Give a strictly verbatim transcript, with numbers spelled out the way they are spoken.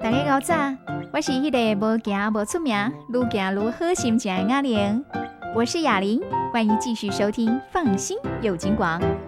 大家好早，我是迄个无行无出名，愈行愈好心情的雅玲。我是雅玲，欢迎继续收听《放心有金广》。